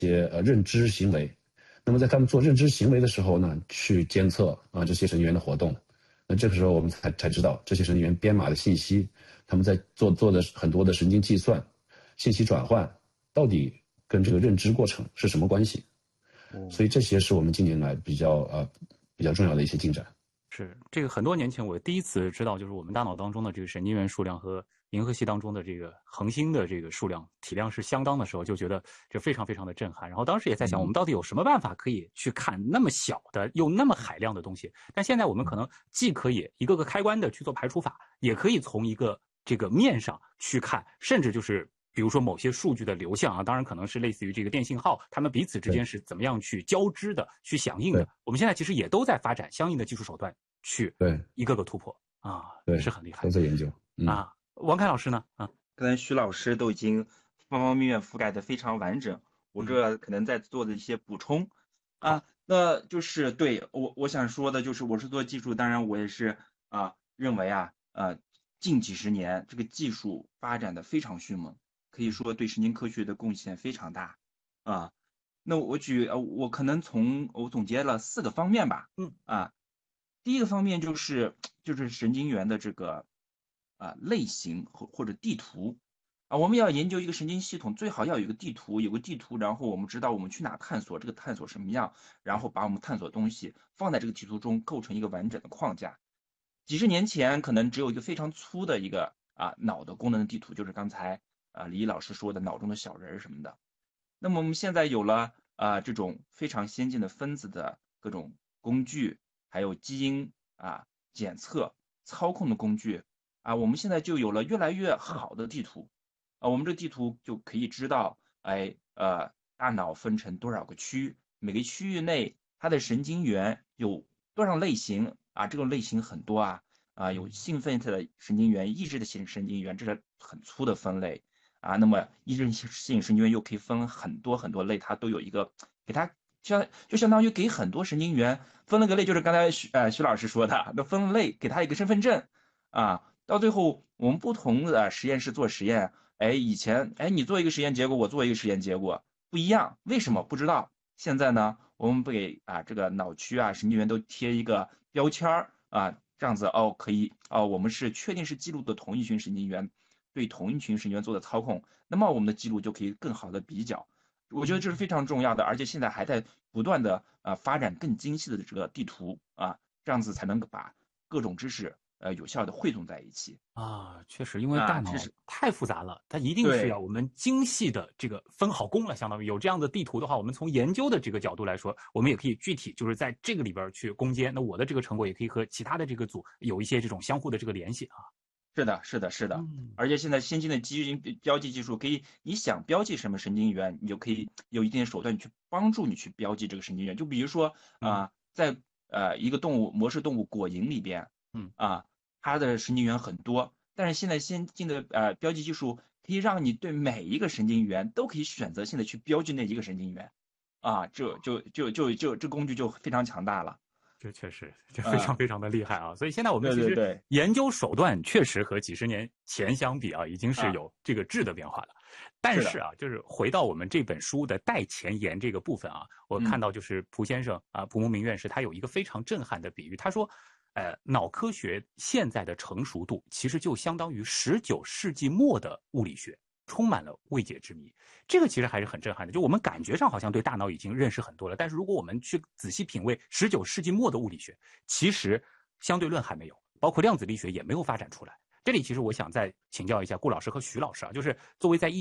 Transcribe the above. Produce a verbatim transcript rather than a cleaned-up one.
些呃认知行为。那么在他们做认知行为的时候呢，去监测啊这些神经元的活动。那这个时候我们才才知道这些神经元编码的信息，他们在做做的很多的神经计算、信息转换，到底跟这个认知过程是什么关系？哦、所以这些是我们近年来比较呃比较重要的一些进展。 是这个很多年前我第一次知道，就是我们大脑当中的这个神经元数量和银河系当中的这个恒星的这个数量体量是相当的时候，就觉得这非常非常的震撼。然后当时也在想，我们到底有什么办法可以去看那么小的又那么海量的东西？但现在我们可能既可以一个个开关的去做排除法，也可以从一个这个面上去看，甚至就是比如说某些数据的流向啊，当然可能是类似于这个电信号，它们彼此之间是怎么样去交织的、去响应的。我们现在其实也都在发展相应的技术手段，去对一个个突破啊， 对， 是很厉害， 都在研究、 嗯、啊。王凯老师呢？啊， 刚才徐老师都已经方方面面覆盖的非常完整，我这可能在做的一些补充、嗯、啊，那就是对我我想说的就是，我是做技术，当然我也是啊认为啊呃近几十年这个技术发展的非常迅猛，可以说对神经科学的贡献非常大啊。那我举呃我可能从我总结了四个方面吧， 嗯啊，第一个方面就是就是神经元的这个啊类型或或者地图啊，我们要研究一个神经系统，最好要有一个地图，有个地图，然后我们知道我们去哪探索，这个探索什么样，然后把我们探索的东西放在这个地图中，构成一个完整的框架。几十年前可能只有一个非常粗的一个啊脑的功能的地图，就是刚才啊李老师说的脑中的小人什么的。那么我们现在有了啊这种非常先进的分子的各种工具，还有基因啊检测操控的工具啊，我们现在就有了越来越好的地图啊，我们这个地图就可以知道，哎呃大脑分成多少个区，每个区域内它的神经元有多少类型啊，这个类型很多啊啊，有兴奋的神经元、抑制的神神经元，这是很粗的分类啊。那么抑制性神经元又可以分很多很多类，它都有一个给它相就相当于给很多神经元分了个类，就是刚才徐呃徐老师说的，那分类给它一个身份证啊。到最后我们不同的实验室做实验，哎，以前哎你做一个实验结果，我做一个实验结果不一样，为什么不知道？现在呢，我们不给啊这个脑区啊神经元都贴一个标签啊，这样子哦可以哦，我们是确定是记录的同一群神经元，对同一群神经元做的操控，那么我们的记录就可以更好的比较。我觉得这是非常重要的，而且现在还在不断的啊发展更精细的这个地图啊，这样子才能把各种知识呃有效的汇总在一起啊。确实，因为大脑太复杂了， 啊、 它一定是要我们精细的这个分好工了。相当于有这样的地图的话，我们从研究的这个角度来说，我们也可以具体就是在这个里边去攻坚。那我的这个成果也可以和其他的这个组有一些这种相互的这个联系啊。 是的，是的，是的，嗯、而且现在先进的基因标记技术，可以你想标记什么神经元，你就可以有一定的手段去帮助你去标记这个神经元。就比如说啊、呃，在呃一个动物模式动物果蝇里边， 嗯啊，它的神经元很多，但是现在先进的呃标记技术可以让你对每一个神经元都可以选择性的去标记那一个神经元，啊，就就就就就这工具就非常强大了。 这确实，这非常非常的厉害啊！呃、所以现在我们其实研究手段确实和几十年前相比啊，已经是有这个质的变化了。但是啊，就是回到我们这本书的带前言这个部分啊，我看到就是蒲先生啊，蒲蒙明院士他有一个非常震撼的比喻，他说，呃，脑科学现在的成熟度其实就相当于十九世纪末的物理学。充满了未解之谜，这个其实还是很震撼的。就我们感觉上好像对大脑已经认识很多了，但是如果我们去仔细品味十九世纪末的物理学，其实相对论还没有，包括量子力学也没有发展出来。这里其实我想再请教一下顾老师和徐老师啊，就是作为在一